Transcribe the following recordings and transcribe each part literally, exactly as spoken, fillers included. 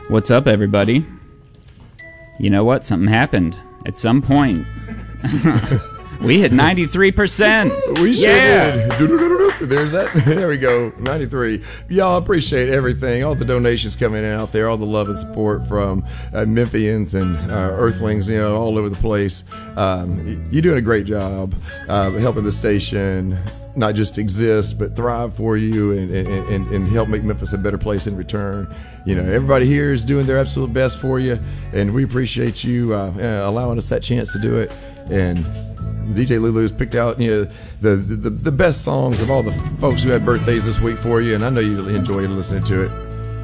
What's up, everybody? You know what? Something happened at some point. We hit ninety-three percent. We sure yeah. did. There's that. There we go. ninety-three. Y'all appreciate everything. All the donations coming in out there. All the love and support from uh, Memphians and uh, Earthlings, you know, all over the place. Um, you're doing a great job uh, helping the station not just exist, but thrive for you and, and, and, and help make Memphis a better place in return. You know, everybody here is doing their absolute best for you, and we appreciate you uh, uh, allowing us that chance to do it. And D J Lulu's picked out, you know, the, the the best songs of all the folks who had birthdays this week for you, and I know you enjoyed listening to it.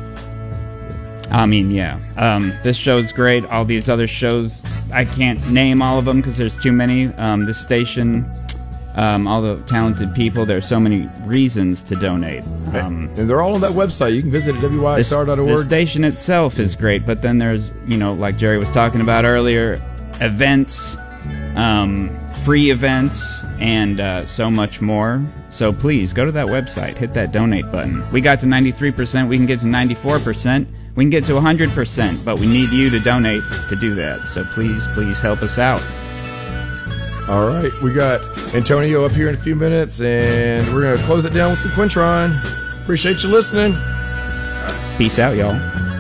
I mean, yeah. Um, this show's great. All these other shows, I can't name all of them because there's too many. Um, this station, um, all the talented people, there's so many reasons to donate. Um, and they're all on that website. You can visit at W Y X R dot org. The station itself is great, but then there's, you know, like Jerry was talking about earlier, events, um... free events, and uh, so much more. So please, go to that website, hit that donate button. We got to ninety-three percent, we can get to ninety-four percent, we can get to one hundred percent, but we need you to donate to do that. So please, please help us out. All right, we got Antonio up here in a few minutes, and we're going to close it down with some Quintron. Appreciate you listening. Peace out, y'all.